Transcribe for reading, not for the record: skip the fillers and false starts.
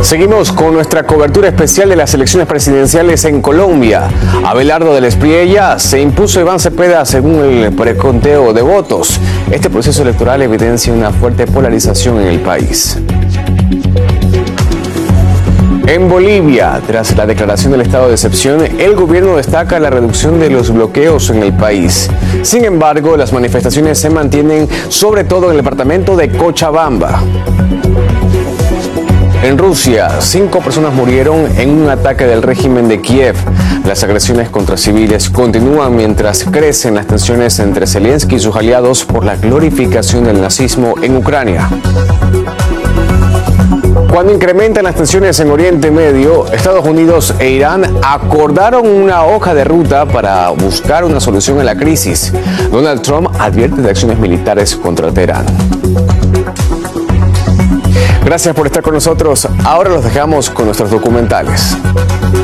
Seguimos con nuestra cobertura especial de las elecciones presidenciales en Colombia. Abelardo del Espriella se impuso a Iván Cepeda según el preconteo de votos. Este proceso electoral evidencia una fuerte polarización en el país. En Bolivia, tras la declaración del estado de excepción, el gobierno destaca la reducción de los bloqueos en el país. Sin embargo, las manifestaciones se mantienen sobre todo en el departamento de Cochabamba. En Rusia, 5 personas murieron en un ataque del régimen de Kiev. Las agresiones contra civiles continúan mientras crecen las tensiones entre Zelensky y sus aliados por la glorificación del nazismo en Ucrania. Cuando incrementan las tensiones en Oriente Medio, Estados Unidos e Irán acordaron una hoja de ruta para buscar una solución a la crisis. Donald Trump advierte de acciones militares contra Teherán. Gracias por estar con nosotros. Ahora los dejamos con nuestros documentales.